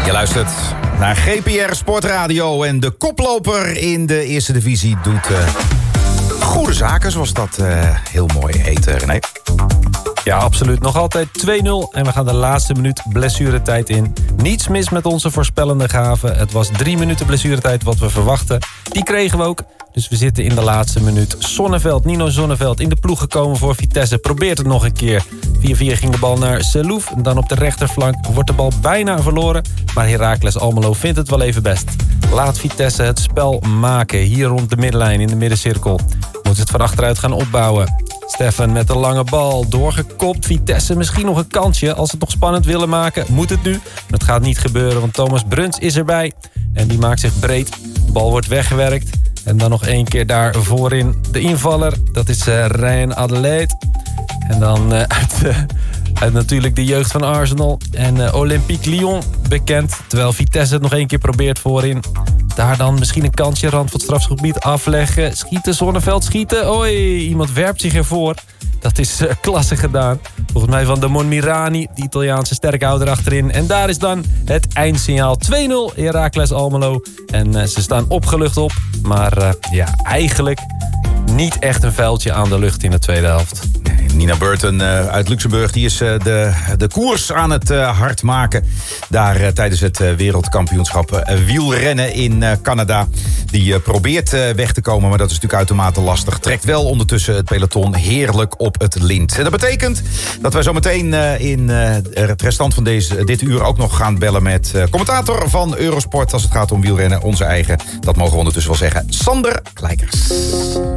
Je luistert naar GPR Sportradio en de koploper in de eerste divisie doet goede zaken, zoals dat heel mooi heet, René. Ja, absoluut. Nog altijd 2-0 en we gaan de laatste minuut blessuretijd in. Niets mis met onze voorspellende gaven. Het was 3 minuten blessuretijd wat we verwachten. Die kregen we ook. Dus we zitten in de laatste minuut. Zonneveld, Nino Zonneveld in de ploeg gekomen voor Vitesse. Probeert het nog een keer. 4-4 ging de bal naar Selouf. Dan op de rechterflank wordt de bal bijna verloren. Maar Heracles Almelo vindt het wel even best. Laat Vitesse het spel maken. Hier rond de middenlijn in de middencirkel. Moet het van achteruit gaan opbouwen. Stefan met de lange bal, doorgekopt. Vitesse misschien nog een kansje. Als ze het nog spannend willen maken, moet het nu. Dat gaat niet gebeuren, want Thomas Bruns is erbij. En die maakt zich breed. De bal wordt weggewerkt. En dan nog 1 keer daar voorin de invaller. Dat is Ryan Adelaide. En dan uit natuurlijk de jeugd van Arsenal. En Olympique Lyon bekend. Terwijl Vitesse het nog 1 keer probeert voorin. Daar dan misschien een kansje, rand van het strafgebied afleggen. Schieten, Zonneveld, schieten. Oei, iemand werpt zich ervoor. Dat is klasse gedaan. Volgens mij van de Monmirani, de Italiaanse sterkhouder achterin. En daar is dan het eindsignaal 2-0 Heracles Almelo. En ze staan opgelucht op. Maar eigenlijk niet echt een vuiltje aan de lucht in de tweede helft. Nina Burton uit Luxemburg, die is de koers aan het hard maken. Daar tijdens het wereldkampioenschap wielrennen in Canada. Die probeert weg te komen, maar dat is natuurlijk uitermate lastig. Trekt wel ondertussen het peloton heerlijk op het lint. En dat betekent dat wij zometeen in het restant van dit uur ook nog gaan bellen met commentator van Eurosport als het gaat om wielrennen. Onze eigen, dat mogen we ondertussen wel zeggen, Sander Kleikers.